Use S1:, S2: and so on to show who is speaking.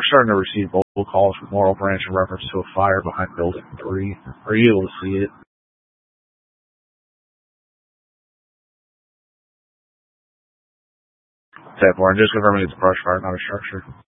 S1: starting to receive multiple calls from Laurel Branch in reference to a fire behind Building 3. Are you able to see it? 10-4, just confirming it's a brush fire, not a structure.